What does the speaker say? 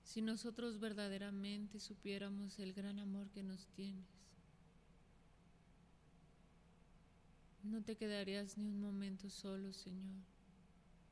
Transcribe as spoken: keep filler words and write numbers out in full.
Si nosotros verdaderamente supiéramos el gran amor que nos tienes, no te quedarías ni un momento solo, Señor.